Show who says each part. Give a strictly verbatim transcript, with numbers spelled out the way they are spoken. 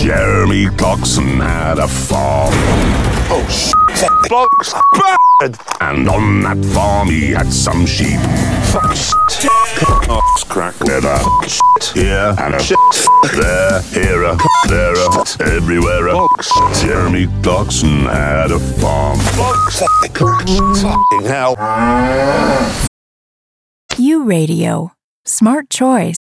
Speaker 1: Jeremy Clarkson had a farm.
Speaker 2: Oh, shit. Box bad.
Speaker 1: And on that farm he had some sheep.
Speaker 2: Fuck shit. Oh, crack.
Speaker 1: Never
Speaker 2: Shit.
Speaker 1: here and a
Speaker 2: Shit.
Speaker 1: there, here a, there a, everywhere a.
Speaker 2: Box.
Speaker 1: Jeremy Clarkson had a farm.
Speaker 2: Box. Fucking hell.
Speaker 3: U Radio. Smart choice.